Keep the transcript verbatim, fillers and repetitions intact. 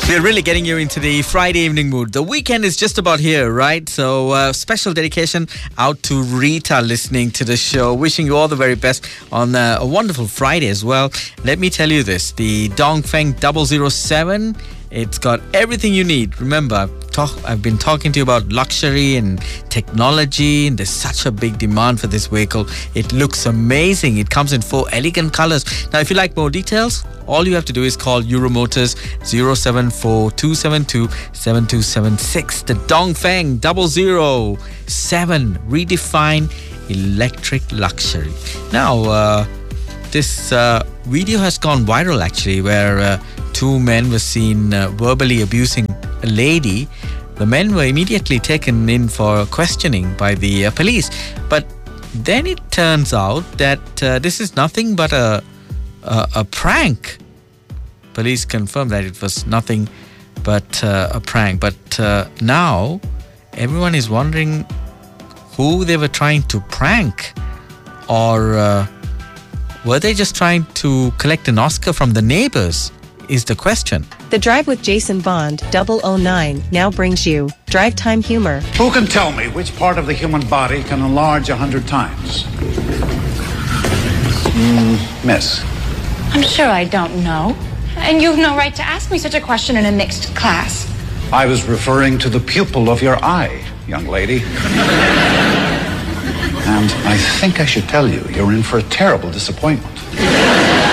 We're really getting you into the Friday evening mood. The weekend is just about here, right? So uh, special dedication out to Rita listening to the show. Wishing you all the very best on uh, a wonderful Friday as well. Let me tell you this. The Dongfeng double oh seven, it's got everything you need. Remember, I've, talk, I've been talking to you about luxury and technology, and there's such a big demand for this vehicle. It looks amazing. It comes in four elegant colors. Now, if you like more details, all you have to do is call Euromotors zero seven four two seven two seven two seven six. The Dongfeng double oh seven, redefine electric luxury. Now, uh, this uh, video has gone viral actually, where uh, two men were seen uh, verbally abusing a lady. The men were immediately taken in for questioning by the uh, police. But then it turns out that uh, this is nothing but a Uh, a prank. Police confirmed that it was nothing but uh, a prank. But uh, now everyone is wondering who they were trying to prank, or uh, were they just trying to collect an Oscar from the neighbors, is the question. The Drive with Jason Bond double oh nine now brings you Drive Time Humor. Who can tell me which part of the human body can enlarge a hundred times? Mm, miss. I'm sure I don't know. And you've no right to ask me such a question in a mixed class. I was referring to the pupil of your eye, young lady. And I think I should tell you, you're in for a terrible disappointment.